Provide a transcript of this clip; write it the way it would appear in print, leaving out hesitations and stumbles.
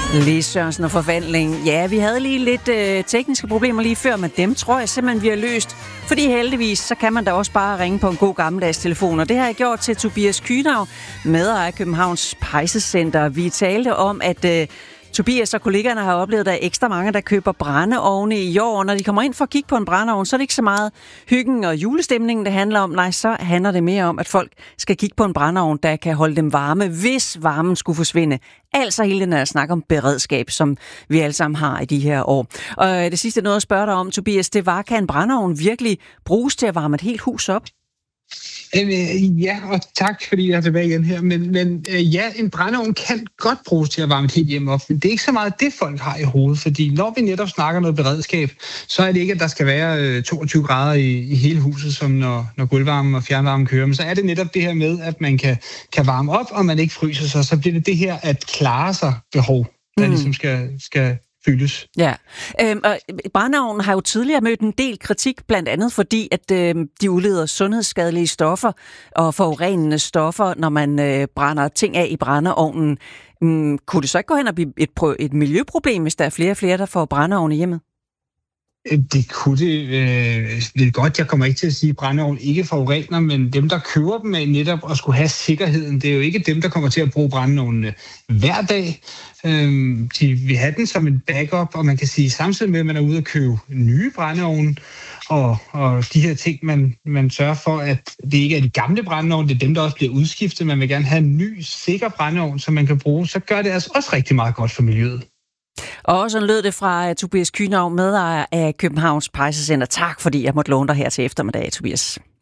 Lis Sørensen og forvandling. Ja, vi havde lige lidt tekniske problemer lige før, men dem tror jeg simpelthen, vi har løst. Fordi heldigvis, så kan man da også bare ringe på en god gammeldags telefon. Og det har jeg gjort til Tobias Kühnau, medejer af Københavns Pejsecenter. Vi talte om, at Tobias og kollegerne har oplevet, at der er ekstra mange, der køber brændeovne i år. Når de kommer ind for at kigge på en brændeovn, så er det ikke så meget hyggen og julestemningen, det handler om. Nej, så handler det mere om, at folk skal kigge på en brændeovn, der kan holde dem varme, hvis varmen skulle forsvinde. Altså hele den her snak om beredskab, som vi alle sammen har i de her år. Og det sidste noget at spørge dig om, Tobias, det var, kan en brændeovn virkelig bruges til at varme et helt hus op? Ja, og tak, fordi jeg er tilbage igen her. Men ja, en brændeovn kan godt bruges til at varme et helt hjem op, men det er ikke så meget det, folk har i hovedet, fordi når vi netop snakker noget beredskab, så er det ikke, at der skal være 22 grader i hele huset, som når gulvvarmen og fjernvarmen kører, men så er det netop det her med, at man kan varme op, og man ikke fryser sig, så bliver det her at klare sig behov, der ligesom skal fyldes. Ja, og brændeovnen har jo tidligere mødt en del kritik, blandt andet fordi, at de udleder sundhedsskadelige stoffer og forurenende stoffer, når man brænder ting af i brændeovnen. Kunne det så ikke gå hen og blive et miljøproblem, hvis der er flere og flere, der får brændeovne i hjemmet? Det kunne det godt. Jeg kommer ikke til at sige, at brændeovn ikke forurener, men dem, der køber dem af netop at skulle have sikkerheden, det er jo ikke dem, der kommer til at bruge brændeovnene hver dag. De vil have den som en backup, og man kan sige samtidig med, at man er ude at købe nye brændeovne, og de her ting, man sørger for, at det ikke er de gamle brændeovne, det er dem, der også bliver udskiftet. Man vil gerne have en ny, sikker brændeovn, som man kan bruge, så gør det altså også rigtig meget godt for miljøet. Og sådan lød det fra Tobias Kühnau, medejer af Københavns Pejsecenter. Tak, fordi jeg måtte låne dig her til eftermiddag, Tobias.